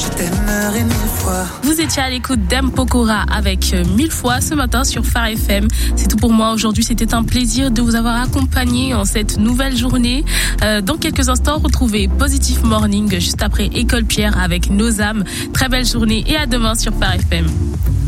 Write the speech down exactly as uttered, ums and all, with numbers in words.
je t'aimerai mille fois. Vous étiez à l'écoute d'M Pokora avec mille fois ce matin sur Phare F M. C'est tout pour moi aujourd'hui. C'était un plaisir de vous avoir accompagné en cette nouvelle journée. Euh, dans quelques instants, retrouvez Positive Morning juste après École Pierre avec Nos âmes. Très belle journée et à demain sur Phare F M.